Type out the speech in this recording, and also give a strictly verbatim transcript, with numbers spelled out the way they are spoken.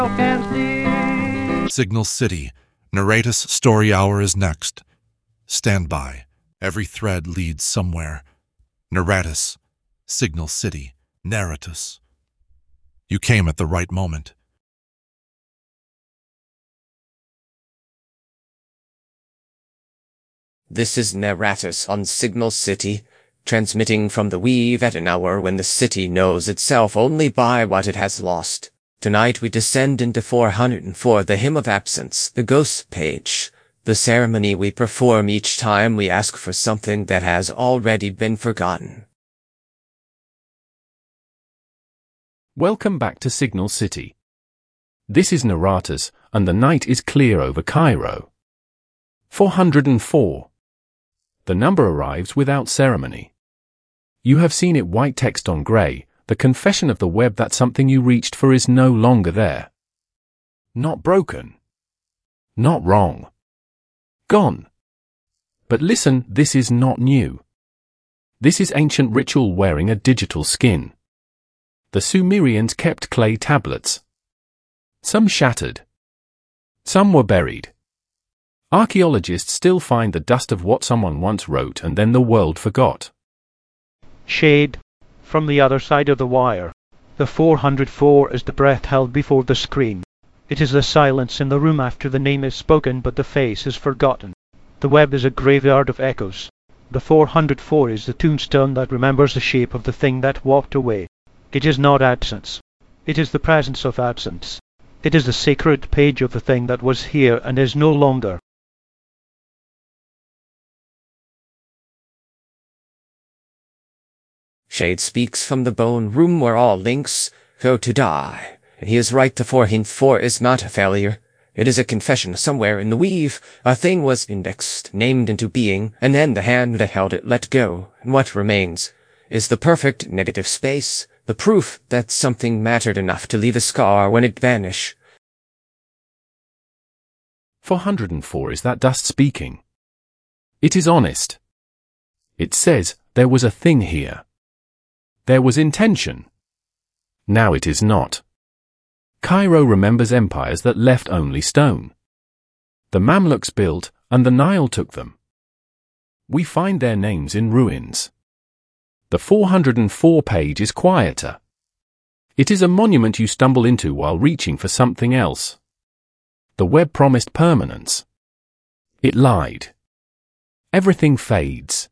can see. Signal City. Narratus Story Hour is next. Stand by. Every thread leads somewhere. Narratus. Signal City. Narratus. You came at the right moment. This is Narratus on Signal City, transmitting from the Weave at an hour when the city knows itself only by what it has lost. Tonight we descend into four hundred four, the Hymn of Absence, the Ghost Page, the ceremony we perform each time we ask for something that has already been forgotten. Welcome back to Signal City. This is Narratus, and the night is clear over Cairo. four hundred four. The number arrives without ceremony. You have seen it white text on grey, the confession of the web that something you reached for is no longer there. Not broken. Not wrong. Gone. But listen, this is not new. This is ancient ritual wearing a digital skin. The Sumerians kept clay tablets. Some shattered. Some were buried. Archaeologists still find the dust of what someone once wrote and then the world forgot. Shade. From the other side of the wire. The four hundred four is the breath held before the screen. It is the silence in the room after the name is spoken but the face is forgotten. The web is a graveyard of echoes. The four hundred four is the tombstone that remembers the shape of the thing that walked away. It is not absence. It is the presence of absence. It is the sacred page of the thing that was here and is no longer. Shade speaks from the bone room where all links go to die. He is right, the four hundred four is not a failure. It is a confession somewhere in the weave. A thing was indexed, named into being, and then the hand that held it let go, and what remains is the perfect negative space, the proof that something mattered enough to leave a scar when it vanished. four hundred four is that dust speaking. It is honest. It says, there was a thing here. There was intention. Now it is not. Cairo remembers empires that left only stone. The Mamluks built, and the Nile took them. We find their names in ruins. The four hundred four page is quieter. It is a monument you stumble into while reaching for something else. The web promised permanence. It lied. Everything fades.